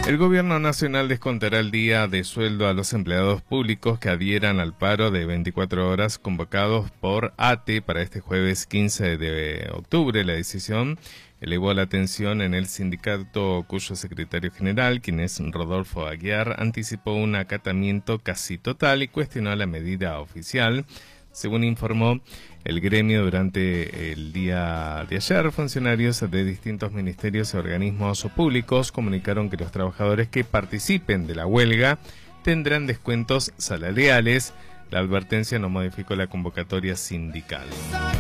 El Gobierno Nacional descontará el día de sueldo a los empleados públicos que adhieran al paro de 24 horas convocados por ATE para este jueves 15 de octubre. La decisión elevó la tensión en el sindicato, cuyo secretario general, quien es Rodolfo Aguiar, anticipó un acatamiento casi total y cuestionó la medida oficial. Según informó el gremio, durante el día de ayer, funcionarios de distintos ministerios y organismos públicos comunicaron que los trabajadores que participen de la huelga tendrán descuentos salariales. La advertencia no modificó la convocatoria sindical.